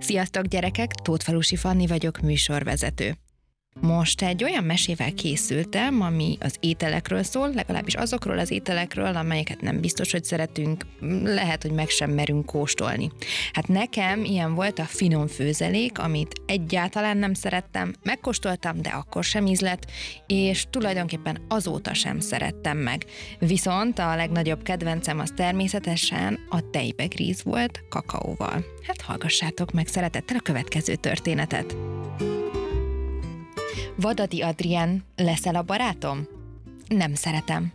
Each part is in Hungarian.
Sziasztok gyerekek, Tótfalusi Fanni vagyok, műsorvezető. Most egy olyan mesével készültem, ami az ételekről szól, legalábbis azokról az ételekről, amelyeket nem biztos, hogy szeretünk, lehet, hogy meg sem merünk kóstolni. Hát nekem ilyen volt a finom főzelék, amit egyáltalán nem szerettem, megkóstoltam, de akkor sem ízlett, és tulajdonképpen azóta sem szerettem meg. Viszont a legnagyobb kedvencem az természetesen a tejbegríz volt kakaóval. Hát hallgassátok meg szeretettel a következő történetet. Vadadi Adrián, leszel a barátom? Nem szeretem.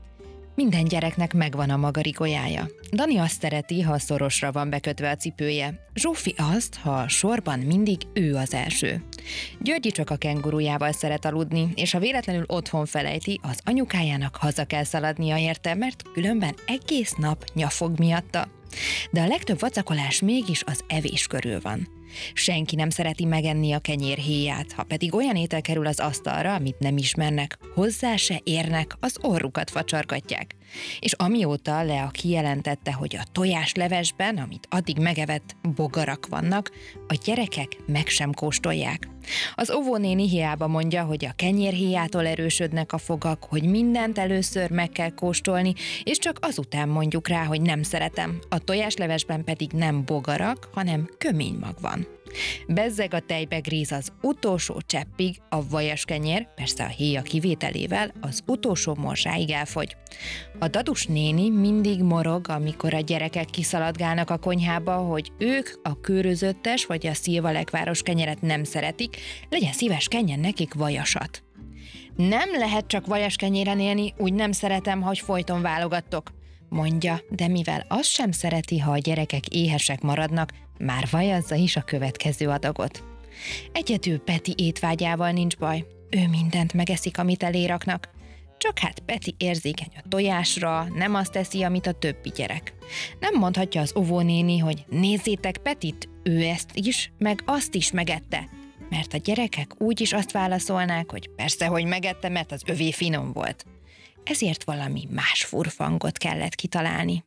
Minden gyereknek megvan a maga rigójája. Dani azt szereti, ha szorosra van bekötve a cipője. Zsófi azt, ha sorban mindig ő az első. Györgyi csak a kengurujával szeret aludni, és ha véletlenül otthon felejti, az anyukájának haza kell szaladnia érte, mert különben egész nap nyafog miatta. De a legtöbb vacakolás mégis az evés körül van. Senki nem szereti megenni a kenyérhéját, ha pedig olyan étel kerül az asztalra, amit nem ismernek, hozzá se érnek, az orrukat facsargatják. És amióta Lea kijelentette, hogy a tojáslevesben, amit addig megevett, bogarak vannak, a gyerekek meg sem kóstolják. Az óvónéni hiába mondja, hogy a kenyérhéjától erősödnek a fogak, hogy mindent először meg kell kóstolni, és csak azután mondjuk rá, hogy nem szeretem. A tojáslevesben pedig nem bogarak, hanem köménymag van. Bezzeg a tejbegríz az utolsó cseppig, a vajaskenyér, persze a héja kivételével, az utolsó morzsáig elfogy. A dadus néni mindig morog, amikor a gyerekek kiszaladgálnak a konyhába, hogy ők a kőrözöttes vagy a szilvalekváros kenyeret nem szeretik, legyen szíves, kenjen nekik vajasat. Nem lehet csak vajaskenyéren élni, úgy nem szeretem, hogy folyton válogattok, mondja, de mivel azt sem szereti, ha a gyerekek éhesek maradnak, már vajazza is a következő adagot. Egyedül Peti étvágyával nincs baj, ő mindent megeszik, amit eléraknak. Csak hát Peti érzékeny a tojásra, nem azt teszi, amit a többi gyerek. Nem mondhatja az óvónéni, hogy nézzétek Petit, ő ezt is, meg azt is megette. Mert a gyerekek úgyis azt válaszolnák, hogy persze, hogy megette, mert az övé finom volt. Ezért valami más furfangot kellett kitalálni.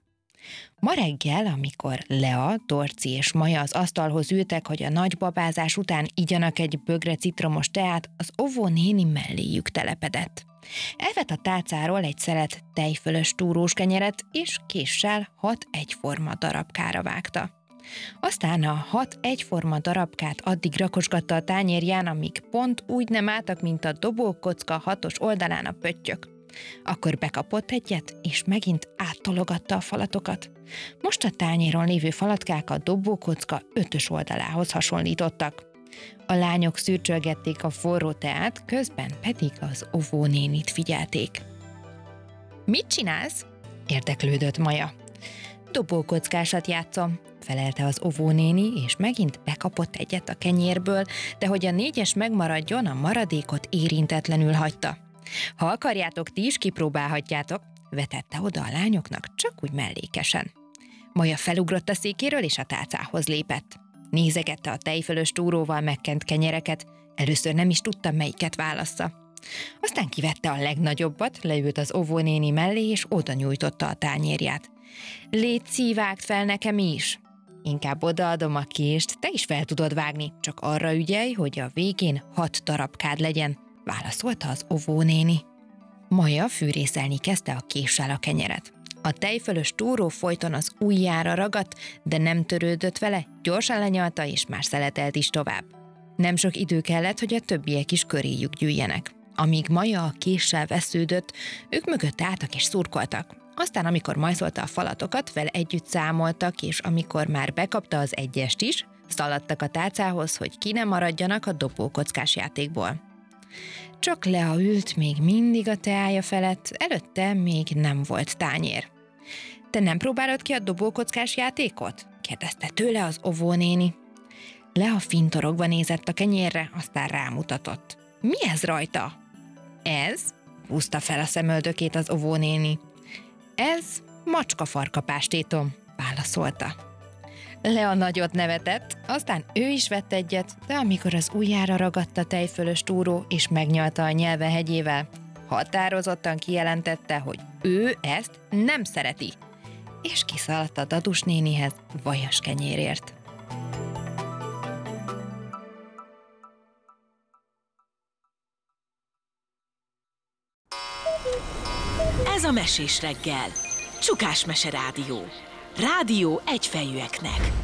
Ma reggel, amikor Lea, Dorci és Maja az asztalhoz ültek, hogy a nagy babázás után igyanak egy bögre citromos teát, az óvónéni melléjük telepedett. Elvett a tálcáról egy szelet tejfölös túrós kenyeret, és késsel 6 egyforma darabkára vágta. Aztán a 6 egyforma darabkát addig rakosgatta a tányérján, amíg pont úgy nem álltak, mint a dobókocka 6-os oldalán a pöttyök. Akkor bekapott egyet, és megint áttologatta a falatokat. Most a tányéron lévő falatkák a dobókocka 5-ös oldalához hasonlítottak. A lányok szürcsölgették a forró teát, közben pedig az óvónénit figyelték. Mit csinálsz? Érdeklődött Maja. Dobókockásat játszom, felelte az óvónéni, és megint bekapott egyet a kenyérből, de hogy a 4-es megmaradjon, a maradékot érintetlenül hagyta. Ha akarjátok, ti is kipróbálhatjátok, vetette oda a lányoknak, csak úgy mellékesen. Maja felugrott a székéről, és a tálcához lépett. Nézegette a tejfölös túróval megkent kenyereket, először nem is tudta, melyiket válassza. Aztán kivette a legnagyobbat, leült az óvónéni mellé, és oda nyújtotta a tányérját. Légy vágd fel nekem is! Inkább odaadom a kést, te is fel tudod vágni, csak arra ügyelj, hogy a végén 6 darabkád legyen, válaszolta az óvónéni. Maja fűrészelni kezdte a késsel a kenyeret. A tejfölös túró folyton az ujjára ragadt, de nem törődött vele, gyorsan lenyalta, és már szeletelt is tovább. Nem sok idő kellett, hogy a többiek is köréjük gyűjjenek. Amíg Maja a késsel vesződött, ők mögött álltak és szurkoltak. Aztán, amikor majszolta a falatokat, vele együtt számoltak, és amikor már bekapta az 1-est is, szaladtak a tálcához, hogy ki ne maradjanak a dobókockás játékból. Csak Lea ült még mindig a teája felett, előtte még nem volt tányér. Te nem próbálod ki a dobókockás játékot? Kérdezte tőle az óvónéni. Lea fintorogva nézett a kenyérre, aztán rámutatott. Mi ez rajta? Ez? Húzta fel a szemöldökét az óvónéni. Ez macskafarkapástétom, válaszolta. Lea nagyot nevetett, aztán ő is vett egyet, de amikor az ujjára ragadt a tejfölös túró és megnyalta a nyelve hegyével, határozottan kijelentette, hogy ő ezt nem szereti, és kiszaladt a dadus nénihez vajaskenyérért. Ez a Mesés reggel. Csukás Mese Rádió. Rádió egyfejűeknek.